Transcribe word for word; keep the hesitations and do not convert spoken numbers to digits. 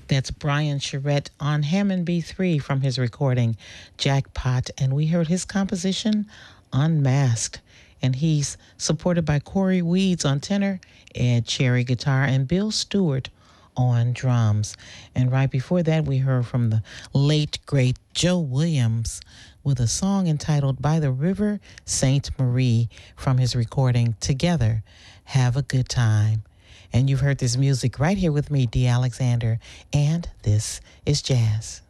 That's Brian Charette on Hammond B three from his recording Jackpot, and we heard his composition Unmasked. And he's supported by Corey Weeds on tenor, Ed Cherry guitar, and Bill Stewart on drums. And right before that, we heard from the late, great Joe Williams with a song entitled By the River Sainte Marie from his recording Together, Have a Good Time. And you've heard this music right here with me, Dee Alexander, and this is Jazz.